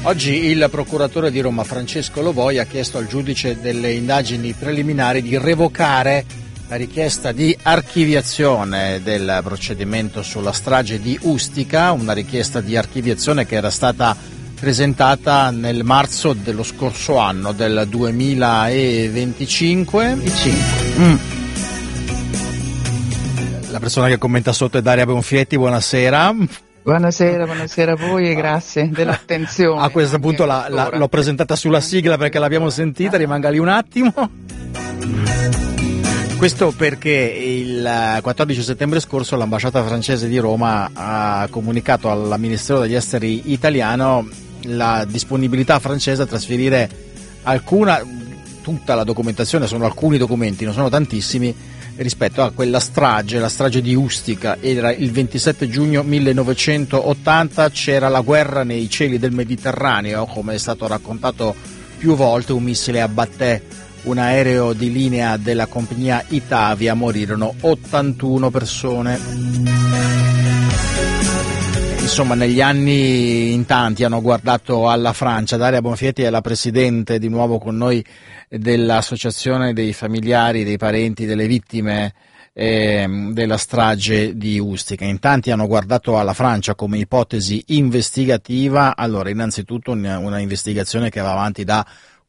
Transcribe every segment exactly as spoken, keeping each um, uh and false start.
Oggi il procuratore di Roma Francesco Lovoi ha chiesto al giudice delle indagini preliminari di revocare la richiesta di archiviazione del procedimento sulla strage di Ustica, una richiesta di archiviazione che era stata presentata nel marzo dello scorso anno, del duemilaventicinque. Mm. La persona che commenta sotto è Daria Bonfietti, buonasera. Buonasera, buonasera a voi e grazie dell'attenzione. A questo punto la, la, l'ho presentata sulla sigla perché l'abbiamo sentita, rimanga lì un attimo. Questo perché il quattordici settembre scorso l'ambasciata francese di Roma ha comunicato al Ministero degli Esteri italiano la disponibilità francese a trasferire alcuna, tutta la documentazione, sono alcuni documenti, non sono tantissimi, rispetto a quella strage, la strage di Ustica. Era il ventisette giugno millenovecentottanta, c'era la guerra nei cieli del Mediterraneo, come è stato raccontato più volte, un missile abbatté un aereo di linea della compagnia Itavia, morirono ottantuno persone. Insomma, negli anni in tanti hanno guardato alla Francia. Daria Bonfietti è la presidente di nuovo con noi dell'associazione dei familiari, dei parenti delle vittime eh, della strage di Ustica. In tanti hanno guardato alla Francia come ipotesi investigativa. Allora, innanzitutto una, una investigazione che va avanti da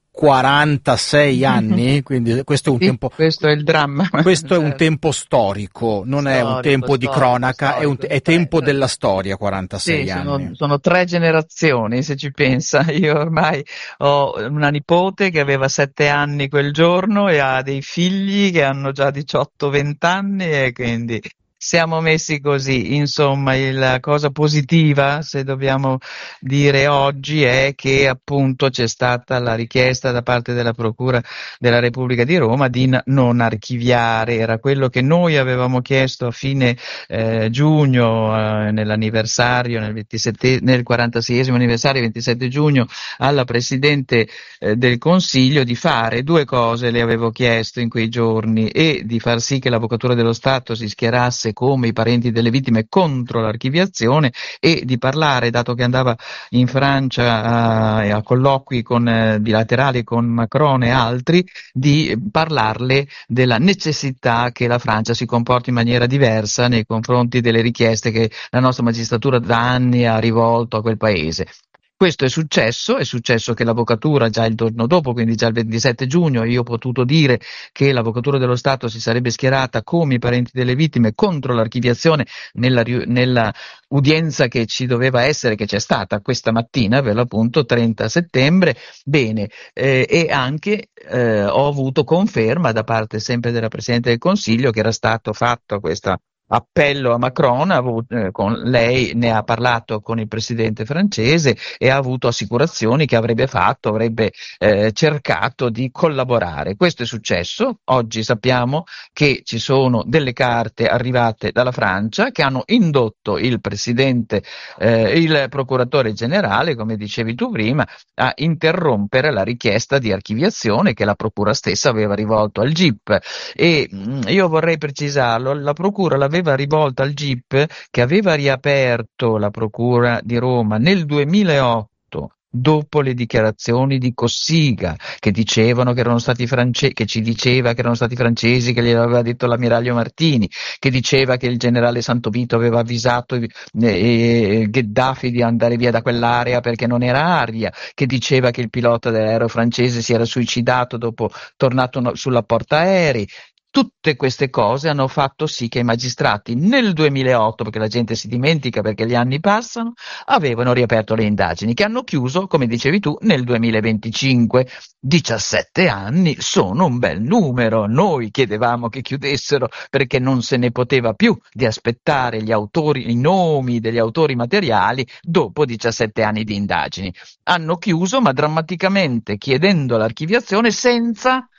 quarantasei anni, quindi questo è un sì, tempo, questo è il dramma. Questo è un tempo storico, non storico, è un tempo storico, di cronaca, storico, è, un, è tempo certo. della storia, quarantasei sì, anni. Sono, sono tre generazioni, se ci pensa. Io ormai ho una nipote che aveva sette anni quel giorno e ha dei figli che hanno già diciotto venti anni e quindi siamo messi così. Insomma, la cosa positiva, se dobbiamo dire oggi, è che appunto c'è stata la richiesta da parte della Procura della Repubblica di Roma di n- non archiviare. Era quello che noi avevamo chiesto a fine eh, giugno, eh, nell'anniversario, nel, ventisette, nel quarantaseiesimo anniversario, ventisette giugno, alla Presidente eh, del Consiglio, di fare due cose. Le avevo chiesto in quei giorni, e di far sì che l'Avvocatura dello Stato si schierasse come i parenti delle vittime contro l'archiviazione, e di parlare, dato che andava in Francia uh, a colloqui con, uh, bilaterali con Macron e altri, di parlarle della necessità che la Francia si comporti in maniera diversa nei confronti delle richieste che la nostra magistratura da anni ha rivolto a quel paese. Questo è successo, è successo che l'Avvocatura già il giorno dopo, quindi già il ventisette giugno, io ho potuto dire che l'Avvocatura dello Stato si sarebbe schierata come i parenti delle vittime contro l'archiviazione nella, nella udienza che ci doveva essere, che c'è stata questa mattina, per l'appunto trenta settembre. Bene, eh, e anche eh, ho avuto conferma da parte sempre della Presidente del Consiglio che era stato fatto questa appello a Macron, eh, con lei ne ha parlato con il presidente francese e ha avuto assicurazioni che avrebbe fatto, avrebbe eh, cercato di collaborare. Questo è successo. Oggi sappiamo che ci sono delle carte arrivate dalla Francia che hanno indotto il presidente, eh, il procuratore generale, come dicevi tu prima, a interrompere la richiesta di archiviazione che la procura stessa aveva rivolto al G I P. E mh, io vorrei precisarlo, la procura l'aveva rivolta al G I P, che aveva riaperto la Procura di Roma nel duemilaotto, dopo le dichiarazioni di Cossiga, che dicevano che erano stati francesi, che ci diceva che erano stati francesi, che glielo aveva detto l'ammiraglio Martini, che diceva che il generale Santovito aveva avvisato eh, eh, Gheddafi di andare via da quell'area perché non era aria, che diceva che il pilota dell'aereo francese si era suicidato dopo tornato no, sulla portaerei. Tutte queste cose hanno fatto sì che i magistrati nel duemilaotto, perché la gente si dimentica perché gli anni passano, avevano riaperto le indagini, che hanno chiuso, come dicevi tu, nel duemilaventicinque. diciassette anni sono un bel numero. Noi chiedevamo che chiudessero perché non se ne poteva più di aspettare gli autori, i nomi degli autori materiali dopo diciassette anni di indagini. Hanno chiuso, ma drammaticamente, chiedendo l'archiviazione senza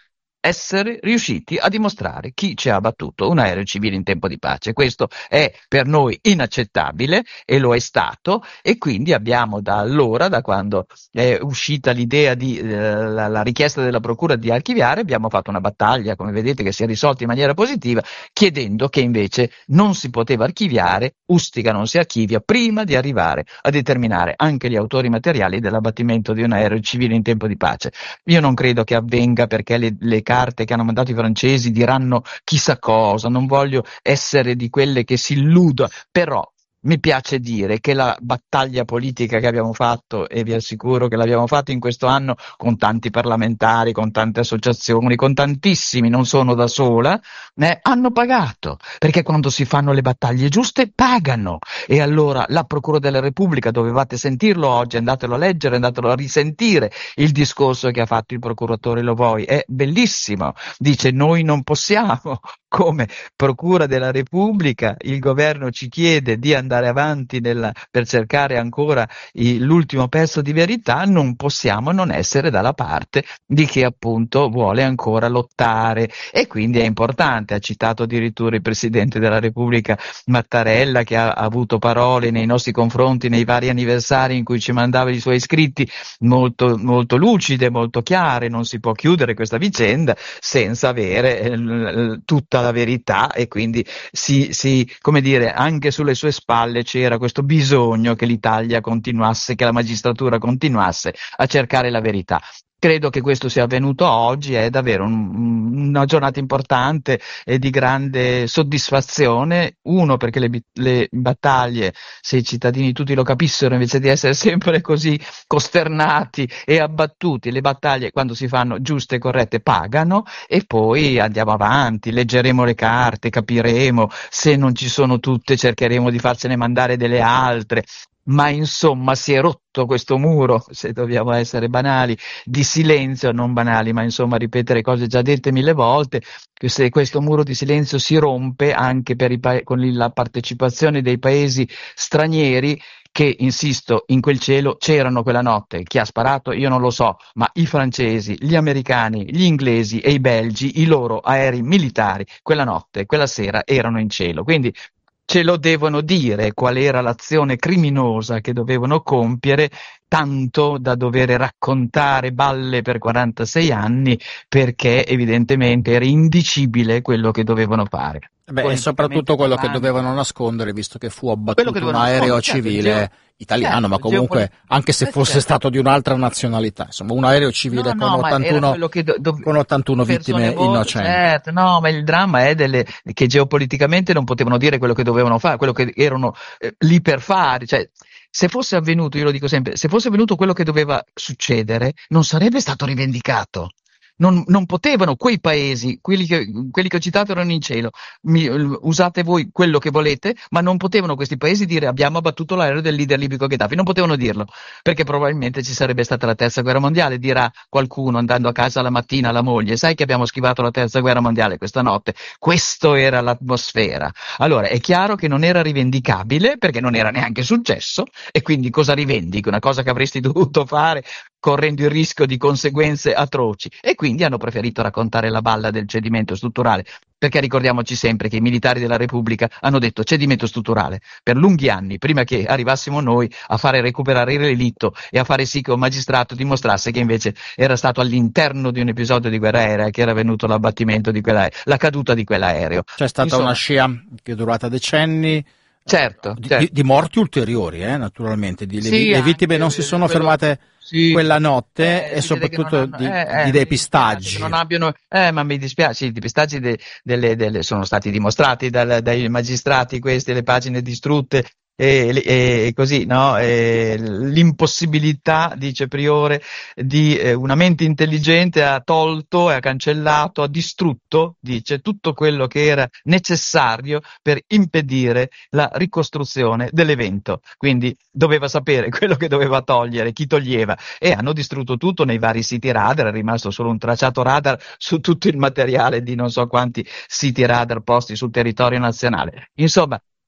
essere riusciti a dimostrare chi ci ha battuto, un aereo civile in tempo di pace. Questo è per noi inaccettabile e lo è stato, e quindi abbiamo da allora, da quando è uscita l'idea di eh, la, la richiesta della procura di archiviare, abbiamo fatto una battaglia, come vedete, che si è risolta in maniera positiva, chiedendo che invece non si poteva archiviare, Ustica non si archivia prima di arrivare a determinare anche gli autori materiali dell'abbattimento di un aereo civile in tempo di pace. Io non credo che avvenga, perché le, le carte che hanno mandato i francesi diranno chissà cosa, non voglio essere di quelle che si illudono, però mi piace dire che la battaglia politica che abbiamo fatto, e vi assicuro che l'abbiamo fatto in questo anno con tanti parlamentari, con tante associazioni, con tantissimi, non sono da sola, eh, hanno pagato, perché quando si fanno le battaglie giuste pagano. E allora la Procura della Repubblica, dovevate sentirlo oggi, andatelo a leggere, andatelo a risentire il discorso che ha fatto il procuratore Lovoi, è bellissimo, dice: noi non possiamo, come Procura della Repubblica, il governo ci chiede di andare avanti nella, per cercare ancora i, l'ultimo pezzo di verità, non possiamo non essere dalla parte di chi appunto vuole ancora lottare, e quindi è importante. Ha citato addirittura il Presidente della Repubblica Mattarella, che ha, ha avuto parole nei nostri confronti nei vari anniversari in cui ci mandava i suoi scritti molto, molto lucide, molto chiare. Non si può chiudere questa vicenda senza avere eh, tutta la verità, e quindi si, si, come dire, anche sulle sue spalle c'era questo bisogno che l'Italia continuasse, che la magistratura continuasse a cercare la verità. Credo che questo sia avvenuto oggi, è davvero un, una giornata importante e di grande soddisfazione. Uno, perché le, le battaglie, se i cittadini tutti lo capissero, invece di essere sempre così costernati e abbattuti, le battaglie, quando si fanno giuste e corrette, pagano. E poi andiamo avanti, leggeremo le carte, capiremo, se non ci sono tutte cercheremo di farcene mandare delle altre. Ma insomma si è rotto questo muro, se dobbiamo essere banali, di silenzio, non banali, ma insomma ripetere cose già dette mille volte, che se questo muro di silenzio si rompe anche per i pa- con la partecipazione dei paesi stranieri, che, insisto, in quel cielo c'erano quella notte. Chi ha sparato io non lo so, ma i francesi, gli americani, gli inglesi e i belgi, i loro aerei militari, quella notte, quella sera erano in cielo. Quindi ce lo devono dire qual era l'azione criminosa che dovevano compiere, tanto da dover raccontare balle per quarantasei anni, perché evidentemente era indicibile quello che dovevano fare. Beh, e soprattutto quello che dovevano nascondere, visto che fu abbattuto un aereo civile certo, italiano, certo, ma comunque geopol- anche se fosse certo. stato di un'altra nazionalità, insomma un aereo civile no, con, no, ottantuno, do- do- con ottantuno vittime vo- innocenti. Certo, no, ma il dramma è delle, che geopoliticamente non potevano dire quello che dovevano fare, quello che erano eh, lì per fare, cioè se fosse avvenuto, io lo dico sempre, se fosse avvenuto quello che doveva succedere, non sarebbe stato rivendicato. Non, non potevano quei paesi, quelli che, quelli che ho citato erano in cielo, mi, usate voi quello che volete, ma non potevano questi paesi dire abbiamo abbattuto l'aereo del leader libico Gheddafi, non potevano dirlo, perché probabilmente ci sarebbe stata la terza guerra mondiale. Dirà qualcuno andando a casa la mattina alla moglie: sai che abbiamo schivato la terza guerra mondiale questa notte? Questo era l'atmosfera. Allora è chiaro che non era rivendicabile, perché non era neanche successo, e quindi cosa rivendichi? Una cosa che avresti dovuto fare correndo il rischio di conseguenze atroci, e quindi hanno preferito raccontare la balla del cedimento strutturale, perché ricordiamoci sempre che i militari della Repubblica hanno detto cedimento strutturale per lunghi anni, prima che arrivassimo noi a fare recuperare il relitto e a fare sì che un magistrato dimostrasse che invece era stato all'interno di un episodio di guerra aerea che era avvenuto l'abbattimento di quell'aereo, la caduta di quell'aereo. C'è stata Insomma, una scia che è durata decenni. Certo, di, certo. Di, di morti ulteriori, eh, naturalmente. Di, sì, le, le vittime non si sono quello, fermate sì, quella notte eh, e soprattutto hanno, di, eh, di depistaggi. Non abbiano, eh, ma mi dispiace, i depistaggi de, delle, delle, sono stati dimostrati dal, dai magistrati, queste, le pagine distrutte. E, e, e così, no? E l'impossibilità, dice Priore, di eh, una mente intelligente ha tolto, ha cancellato, ha distrutto, dice, tutto quello che era necessario per impedire la ricostruzione dell'evento. Quindi doveva sapere quello che doveva togliere, chi toglieva, e hanno distrutto tutto nei vari siti radar. È rimasto solo un tracciato radar su tutto il materiale di non so quanti siti radar posti sul territorio nazionale. Insomma,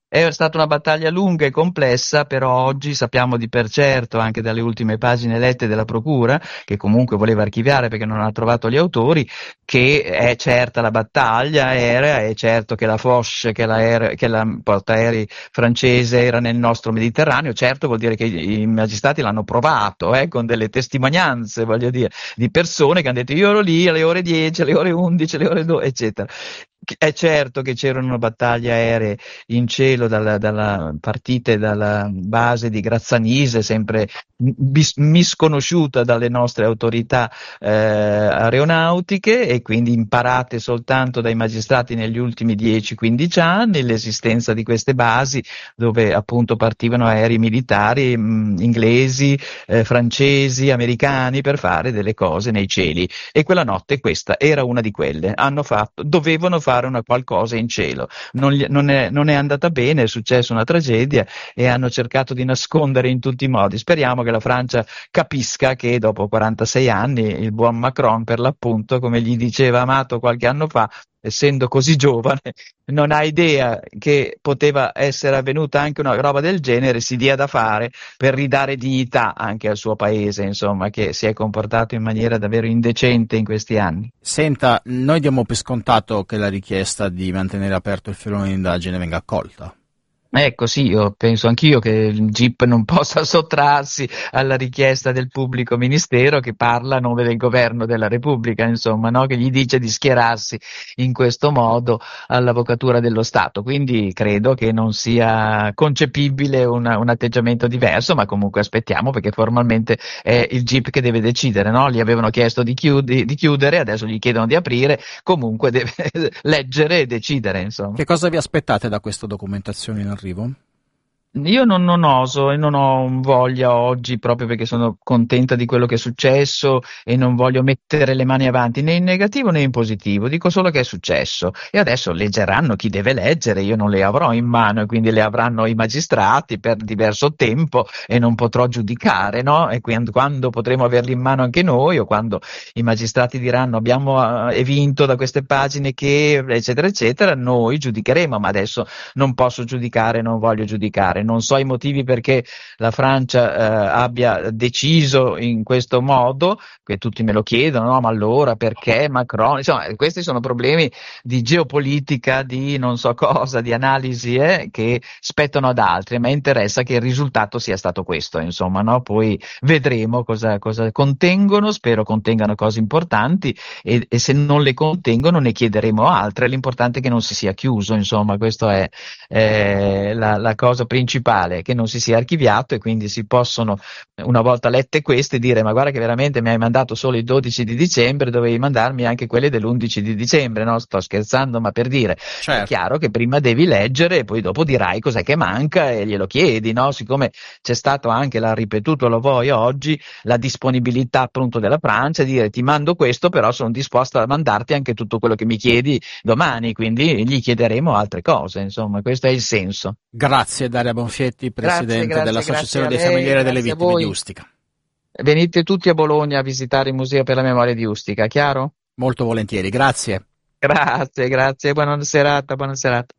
È stata una battaglia lunga e complessa, però oggi sappiamo di per certo, anche dalle ultime pagine lette della Procura, che comunque voleva archiviare perché non ha trovato gli autori, che è certa la battaglia aerea, è certo che la Foch, che la, che la portaerei francese era nel nostro Mediterraneo, certo vuol dire che i magistrati l'hanno provato, eh, con delle testimonianze, voglio dire, di persone che hanno detto io ero lì alle ore dieci, alle ore undici, alle ore dodici, eccetera. È certo che c'erano battaglie aeree in cielo dalla, dalla partite dalla base di Grazzanise, sempre bis, misconosciuta dalle nostre autorità eh, aeronautiche e quindi imparate soltanto dai magistrati negli ultimi dieci quindici anni, l'esistenza di queste basi dove appunto partivano aerei militari mh, inglesi, eh, francesi, americani per fare delle cose nei cieli. E quella notte questa era una di quelle. Hanno fatto, dovevano fare una qualcosa in cielo. Non, gli- non è, non è andata bene, è successa una tragedia e hanno cercato di nascondere in tutti i modi. Speriamo che la Francia capisca che dopo quarantasei anni il buon Macron, per l'appunto, come gli diceva Amato qualche anno fa, essendo così giovane, non ha idea che poteva essere avvenuta anche una roba del genere, si dia da fare per ridare dignità anche al suo paese, insomma, che si è comportato in maniera davvero indecente in questi anni. Senta, noi diamo per scontato che la richiesta di mantenere aperto il filone d'indagine venga accolta. Ecco, sì, io penso anch'io che il G I P non possa sottrarsi alla richiesta del pubblico ministero che parla a nome del governo della Repubblica, insomma, no? Che gli dice di schierarsi in questo modo all'Avvocatura dello Stato. Quindi credo che non sia concepibile una- un atteggiamento diverso, ma comunque aspettiamo perché formalmente è il G I P che deve decidere, no? Gli avevano chiesto di, chiudi- di chiudere, adesso gli chiedono di aprire, comunque deve leggere e decidere, insomma. Che cosa vi aspettate da questa documentazione in arrivo? Io non, non oso e non ho voglia oggi proprio perché sono contenta di quello che è successo e non voglio mettere le mani avanti né in negativo né in positivo, dico solo che è successo e adesso leggeranno chi deve leggere, io non le avrò in mano e quindi le avranno i magistrati per diverso tempo e non potrò giudicare, no? E quando, quando potremo averli in mano anche noi o quando i magistrati diranno abbiamo eh, vinto da queste pagine che eccetera eccetera, noi giudicheremo, ma adesso non posso giudicare, non voglio giudicare. Non so i motivi perché la Francia eh, abbia deciso in questo modo, che tutti me lo chiedono, no? Ma allora perché Macron? Insomma, questi sono problemi di geopolitica, di non so cosa, di analisi eh, che spettano ad altri. A me interessa che il risultato sia stato questo, insomma, no? Poi vedremo cosa, cosa contengono, spero contengano cose importanti e, e se non le contengono ne chiederemo altre. L'importante è che non si sia chiuso, insomma, questo è eh, la, la cosa principale, che non si sia archiviato e quindi si possono, una volta lette queste, dire ma guarda che veramente mi hai mandato solo il dodici di dicembre, dovevi mandarmi anche quelle dell'undici di dicembre, no? Sto scherzando, ma per dire, è Certo. chiaro che prima devi leggere e poi dopo dirai cos'è che manca e glielo chiedi, no? Siccome c'è stato anche, l'ha ripetuto lo voi oggi, la disponibilità appunto della Francia, dire ti mando questo, però sono disposta a mandarti anche tutto quello che mi chiedi domani, quindi gli chiederemo altre cose, insomma, questo è il senso. Grazie Daria Bonfietti, Grazie, presidente grazie, grazie dell'Associazione a dei lei, familiari delle grazie a vittime di voi. Ustica. Venite tutti a Bologna a visitare il Museo per la Memoria di Ustica, chiaro? Molto volentieri, grazie. Grazie, grazie, buona serata, buona serata.